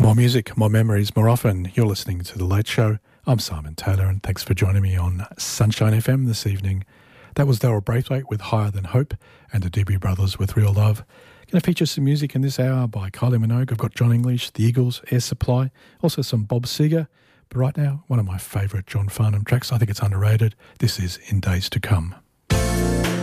More music, more memories, more often. You're listening to The Late Show. I'm Simon Taylor, and thanks for joining me on Sunshine FM this evening. That was Daryl Braithwaite with Higher Than Hope and the Doobie Brothers with Real Love. Going to feature some music in this hour by Kylie Minogue. I've got John English, The Eagles, Air Supply, also some Bob Seger. But right now, one of my favourite John Farnham tracks. I think it's underrated. This is In Days to Come.